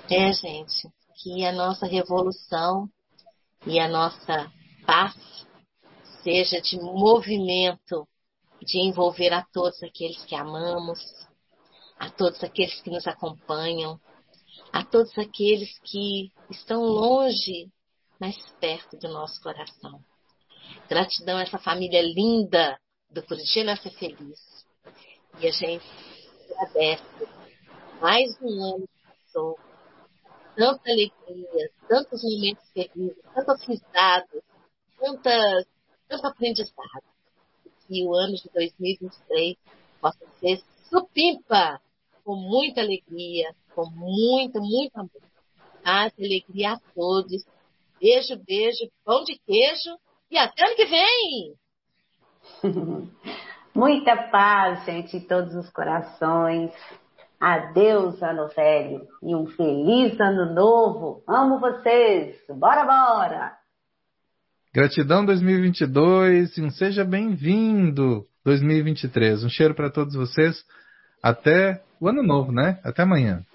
Gente, que a nossa revolução e a nossa paz seja de movimento, de envolver a todos aqueles que amamos, a todos aqueles que nos acompanham, a todos aqueles que estão longe, mas perto do nosso coração. Gratidão a essa família linda do Curitiba Nascer Feliz. E a gente agradece. Mais um ano que passou, tanta alegria, tantos momentos felizes, tantas risadas, tanto aprendizado. Que o ano de 2023 possa ser supimpa, com muita alegria, com muito amor. Paz e alegria a todos. Beijo, beijo, pão de queijo e até ano que vem! Muita paz, gente, em todos os corações. Adeus, ano velho, e um feliz ano novo. Amo vocês. Bora, bora! Gratidão 2022 e um seja bem-vindo 2023. Um cheiro para todos vocês. Até o ano novo, né? Até amanhã.